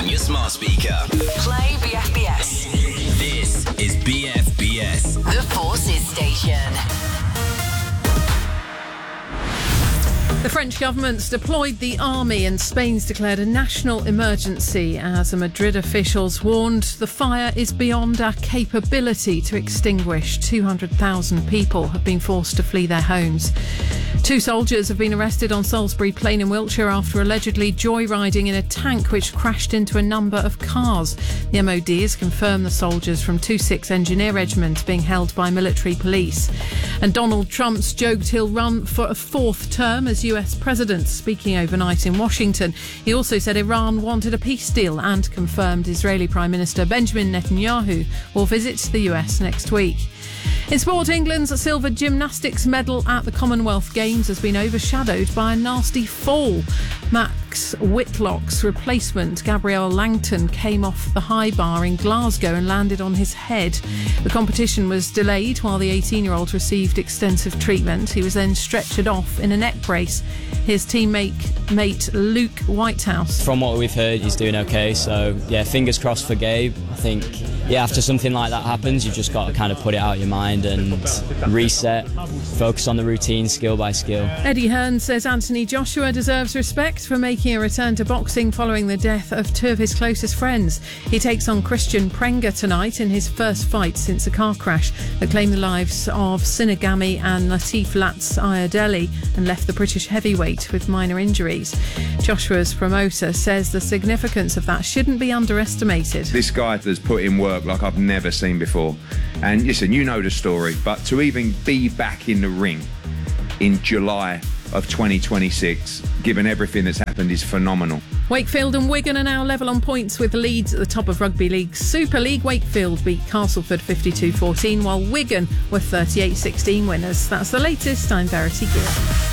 on your smart speaker. Play BFBS. This is BFBS. The Forces Station. The French government's deployed the army and Spain's declared a national emergency as Madrid officials warned the fire is beyond our capability to extinguish. 200,000 people have been forced to flee their homes. 2 soldiers have been arrested on Salisbury Plain in Wiltshire after allegedly joyriding in a tank which crashed into a number of cars. The MOD has confirmed the soldiers from 26 Engineer Regiment being held by military police. And Donald Trump's joked he'll run for a 4th term as US President. Speaking overnight in Washington, he also said Iran wanted a peace deal and confirmed Israeli Prime Minister Benjamin Netanyahu will visit the US next week. In sport, England's silver gymnastics medal at the Commonwealth Games has been overshadowed by a nasty fall. Max Whitlock's replacement, Gabrielle Langton, came off the high bar in Glasgow and landed on his head. The competition was delayed while the 18-year-old received extensive treatment. He was then stretchered off in a neck brace. His teammate Luke Whitehouse. From what we've heard, he's doing okay. So, yeah, fingers crossed for Gabe. I think, after something like that happens, you've just got to kind of put it out of your mind and reset, focus on the routine, skill by skill. Eddie Hearn says Anthony Joshua deserves respect for making a return to boxing following the death of 2 of his closest friends. He takes on Christian Prenga tonight in his first fight since a car crash that claimed the lives of Sinagami and Latif Latz Ayadeli and left the British heavyweight with minor injuries. Joshua's promoter says the significance of that shouldn't be underestimated. This guy has put in work like I've never seen before. And listen, you know the story, but to even be back in the ring in July of 2026, given everything that's happened, is phenomenal. Wakefield and Wigan are now level on points with Leeds at the top of Rugby League Super League. Wakefield beat Castleford 52-14, while Wigan were 38-16 winners. That's the latest. I'm Verity Gill.